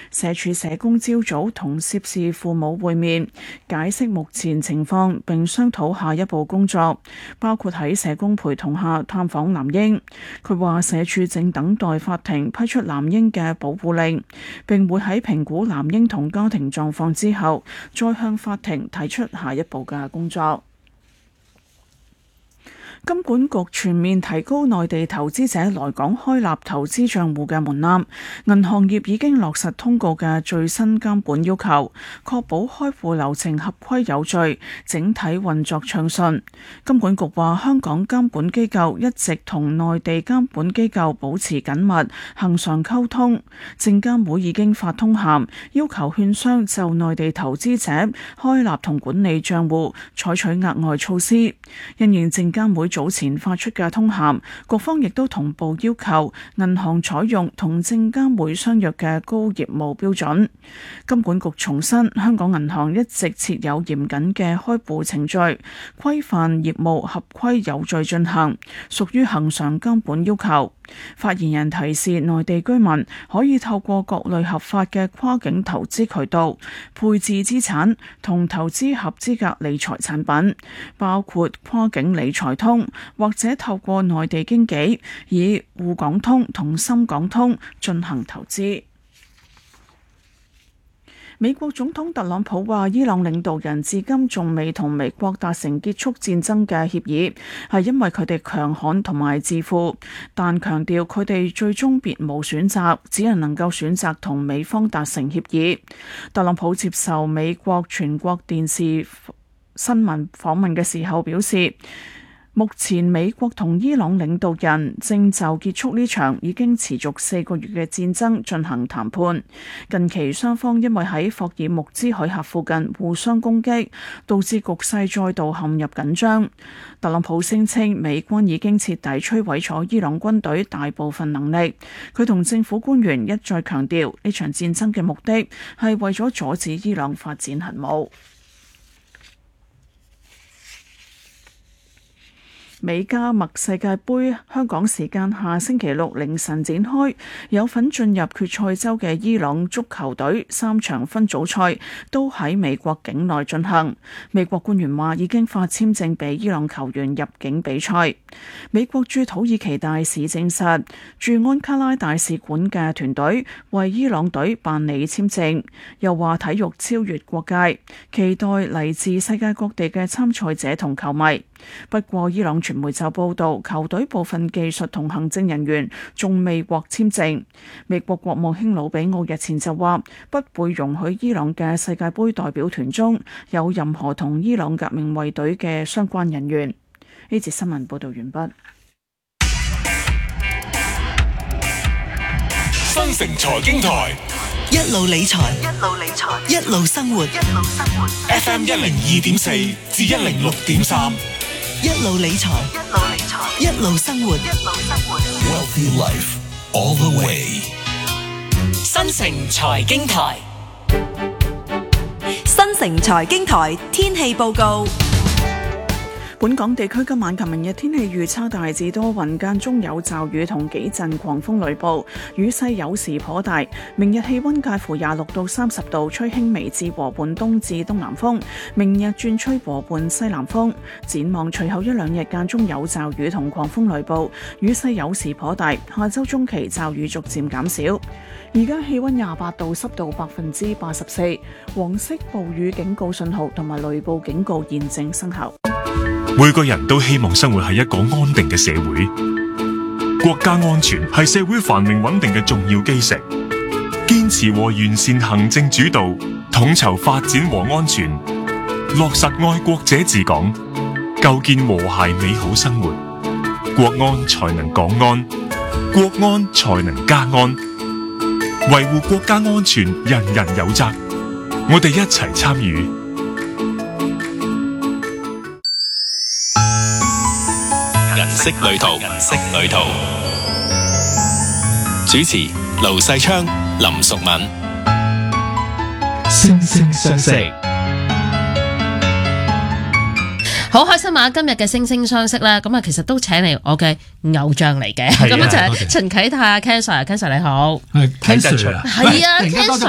社署社工朝早同涉事父母會面，解釋目前情況並商討下一步工作，包括喺社工陪同下探訪男嬰。佢話社署正等待法庭批出男嬰嘅保護令，並會喺評估男嬰同家庭狀況之後，再向法庭提出下一步嘅工作。金管局全面提高內地投資者來港開立投資帳戶嘅門檻，銀行業已經落實通告嘅最新監管要求，確保開戶流程合規有序，整體運作暢順。金管局話，香港監管機構一直同內地監管機構保持緊密恆常溝通，證監會已經發通函要求券商就內地投資者開立同管理帳戶採取額外措施。因應證監會早前發出嘅通函，局方亦都同步要求銀行採用同證監會相約嘅高業務標準。金管局重申，香港銀行一直設有嚴謹嘅開戶程序，規範業務合規有序進行，屬於恆常監管要求。發言人提示，內地居民可以透過各類合法嘅跨境投資渠道配置資產同投資合資格理財產品，包括跨境理財通，或者透過內地經紀以滬港通同深港通進行投資。美國總統特朗普話，伊朗領導人至今仲未同美國達成結束戰爭嘅協議，係因為佢哋強悍同埋自負，但強調佢哋最終別無選擇，只能夠選擇同美方達成協議。特朗普接受美國全國電視新聞訪問嘅時候表示，目前美國同伊朗領導人正就結束呢場已經持續4個月嘅戰爭進行談判。近期雙方因為喺霍爾木茲海峽附近互相攻擊，導致局勢再度陷入緊張。特朗普聲稱美軍已經徹底摧毀咗伊朗軍隊大部分能力。佢同政府官員一再強調，呢場戰爭嘅目的係為咗阻止伊朗發展核武。美加墨世界盃香港時間下星期六凌晨展開，有份進入決賽周嘅伊朗足球隊3場分組賽都喺美國境內進行。美國官員話已經發簽證俾伊朗球員入境比賽。美國駐土耳其大使證實，駐安卡拉大使館嘅團隊為伊朗隊辦理簽證，又話體育超越國界，期待嚟自世界各地嘅參賽者同球迷。不過伊朗傳媒就報道，球隊部分技術同行政人員仲未獲簽證。美國國務卿魯比奧日前就話，不會容許伊朗嘅世界盃代表團中有任何同伊朗革命衛隊嘅相關人員。呢節新聞報道完畢。 新城財經台， 一路理財，一路生活。 FM 102.4至106.3， 一路理財，一路生活。 Wealthy Life all the way。 新城財經台，新城財經台天氣報告。 本港地區今晚及明日天氣預測大致多雲，間中有驟雨同幾陣狂風雷暴，雨勢有時頗大。明日氣溫介乎26到30度，吹輕微至和緩東至東南風。明日轉吹和緩西南風。展望隨後1、2日間中有驟雨同狂風雷暴，雨勢有時頗大。下周中期驟雨逐漸減少。而家氣溫28度，濕度84%，黃色暴雨警告信號同埋雷暴警告現正生效。 每個人都希望生活喺一個安定嘅社會，國家安全係社會繁榮穩定嘅重要基石。堅持和完善行政主導，統籌發展和安全，落實愛國者治港，構建和諧美好生活，國安才能港安，國安才能家安。維護國家安全，人人有責。我哋一齊參與。 銀色旅途，主持盧世昌、林淑敏。 星聲相識。 好開心啊！今日嘅星聲相識啦，咁啊，其實都請嚟我嘅偶像嚟嘅，咁樣就係陳啟泰啊 Ken Sir 你好。 Ken Sir 係啊 Ken Sir